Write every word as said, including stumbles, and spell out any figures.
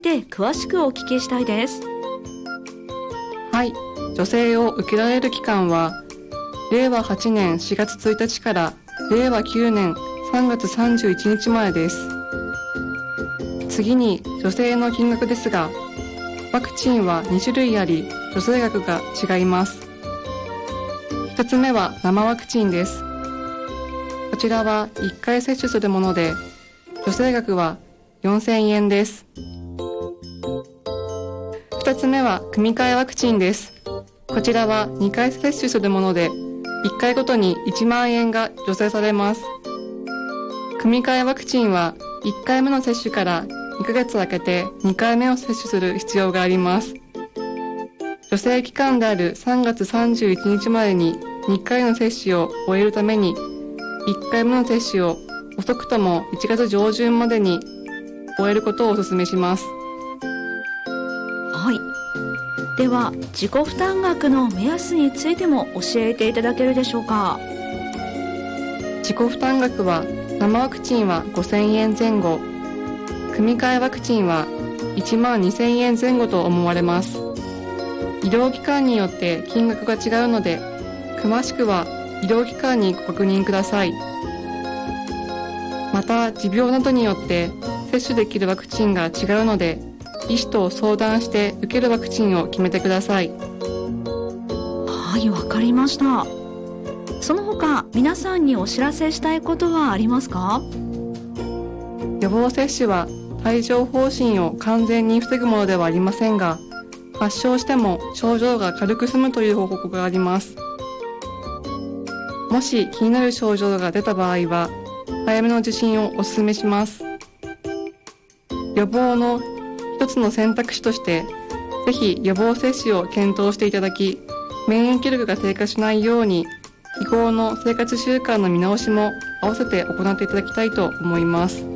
で詳しくお聞きしたいです。 はい、助成を受けられる期間はれいわはちねんしがつついたちかられいわきゅうねんさんがつさんじゅういちにちまでです。次に助成の金額ですが、ワクチンはにしゅるいあり助成額が違います。ひとつめは生ワクチンです。こちらはいっかい接種するもので助成額はよんせんえんです。ふたつめは組み換えワクチンです。こちらはにかい接種するものでいっかいごとにいちまんえんが助成されます。組み換えワクチンはいっかいめの接種からにかげつ空けてにかいめを接種する必要があります。助成期間であるさんがつさんじゅういちにちまでににかいの接種を終えるためにいっかいめの接種を遅くともいちがつじょうじゅんまでに終えることをお勧めします。 はい。では自己負担額の目安についても教えていただけるでしょうか。 自己負担額は生ワクチンはごせんえんぜん後、組み換えワクチンはいちまんにせんえんぜん後と思われます。医療機関によって金額が違うので、詳しくは医療機関にご確認ください。また持病などによって接種できるワクチンが違うので、医師と相談して受けるワクチンを決めてください。 はい、わかりました。その他皆さんにお知らせしたいことはありますか？ 予防接種は帯状疱疹を完全に防ぐものではありませんが、発症しても症状が軽く済むという報告があります。もし気になる症状が出た場合は早めの受診をお勧めします。予防の一つの選択肢としてぜひ予防接種を検討していただき、免疫力が低下しないように日頃の生活習慣の見直しも合わせて行っていただきたいと思います。